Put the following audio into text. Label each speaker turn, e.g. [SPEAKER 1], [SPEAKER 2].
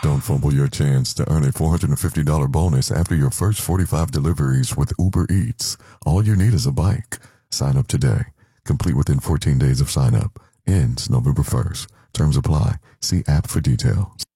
[SPEAKER 1] Don't fumble your chance to earn a $450 bonus after your first 45 deliveries with Uber Eats. All you need is a bike. Sign up today. Complete within 14 days of sign up. Ends November 1st. Terms apply. See app for details.